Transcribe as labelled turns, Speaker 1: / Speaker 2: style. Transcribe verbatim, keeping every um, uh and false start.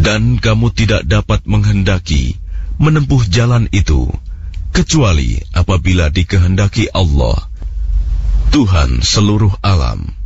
Speaker 1: Dan kamu tidak dapat menghendaki menempuh jalan itu, kecuali apabila dikehendaki Allah, Tuhan seluruh alam.